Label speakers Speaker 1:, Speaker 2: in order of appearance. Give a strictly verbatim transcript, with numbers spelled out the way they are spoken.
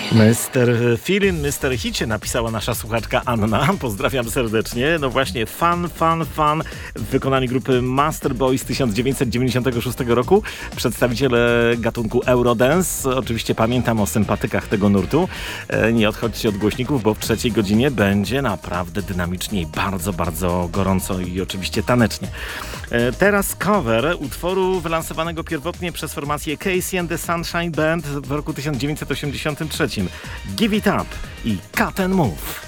Speaker 1: mister Feelin', mister Hicie napisała nasza słuchaczka Anna. Pozdrawiam serdecznie. No właśnie, Fun, Fun, Fun w wykonaniu grupy Master Boy z tysiąc dziewięćset dziewięćdziesiątego szóstego roku. Przedstawiciele gatunku Eurodance. Oczywiście pamiętam o sympatykach tego nurtu. Nie odchodźcie od głośników, bo w trzeciej godzinie będzie naprawdę dynamicznie i bardzo, bardzo gorąco i oczywiście tanecznie. Teraz cover utworu wylansowanego pierwotnie przez formację Casey and the Sunshine Band w roku tysiąc dziewięćset osiemdziesiątym trzecim. Give It Up i Cut and Move.